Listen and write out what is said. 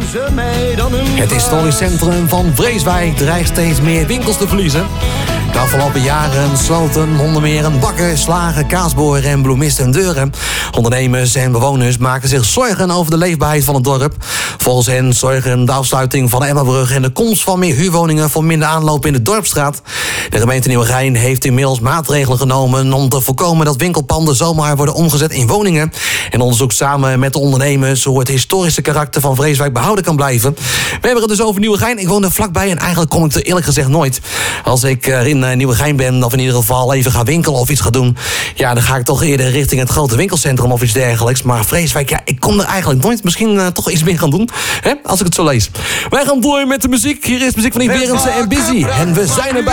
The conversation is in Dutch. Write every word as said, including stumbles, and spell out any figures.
Het historisch centrum van Vreeswijk dreigt steeds meer winkels te verliezen. De afgelopen jaren sloten onder meer een bakker, slager, kaasboer en bloemist hun deuren. Ondernemers en bewoners maken zich zorgen over de leefbaarheid van het dorp. Volgens hen zorgen de afsluiting van de Emmabrug en de komst van meer huurwoningen voor minder aanloop in de Dorpsstraat. De gemeente Nieuwegein heeft inmiddels maatregelen genomen om te voorkomen dat winkelpanden zomaar worden omgezet in woningen. En onderzoekt samen met de ondernemers hoe het historische karakter van Vreeswijk behouden kan blijven. We hebben het dus over Nieuwegein. Ik woon er vlakbij en eigenlijk kom ik er eerlijk gezegd nooit. Als ik in Nieuwegein ben of in ieder geval even ga winkelen of iets ga doen, ja, dan ga ik toch eerder richting het grote winkelcentrum of iets dergelijks. Maar Vreeswijk, ja, ik kom er eigenlijk nooit. Misschien uh, toch iets meer gaan doen, hè, als ik het zo lees. Wij gaan door met de muziek. Hier is muziek van Yves Berendsen en Busy. En we zijn erbij.